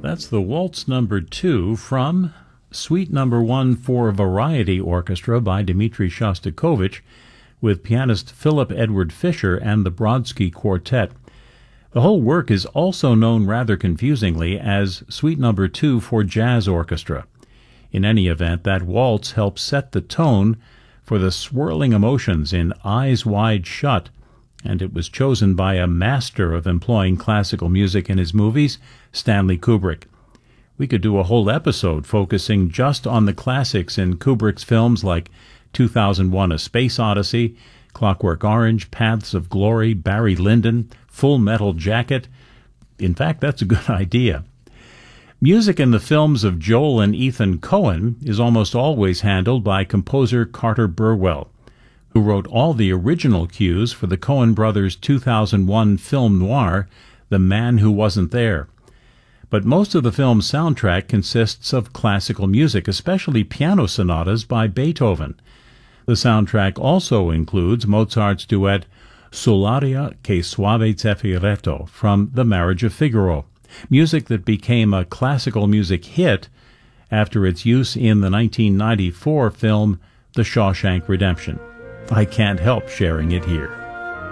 That's the Waltz Number 2 from Suite Number 1 for Variety Orchestra by Dmitri Shostakovich with pianist Philip Edward Fisher and the Brodsky Quartet. The whole work is also known rather confusingly as Suite Number 2 for Jazz Orchestra. In any event, that waltz helps set the tone for the swirling emotions in Eyes Wide Shut, and it was chosen by a master of employing classical music in his movies, Stanley Kubrick. We could do a whole episode focusing just on the classics in Kubrick's films like 2001: A Space Odyssey, Clockwork Orange, Paths of Glory, Barry Lyndon, Full Metal Jacket. In fact, that's a good idea. Music in the films of Joel and Ethan Coen is almost always handled by composer Carter Burwell, who wrote all the original cues for the Coen brothers' 2001 film noir, The Man Who Wasn't There. But most of the film's soundtrack consists of classical music, especially piano sonatas by Beethoven. The soundtrack also includes Mozart's duet Sull'aria che suave zeffiretto from The Marriage of Figaro, music that became a classical music hit after its use in the 1994 film The Shawshank Redemption. I can't help sharing it here.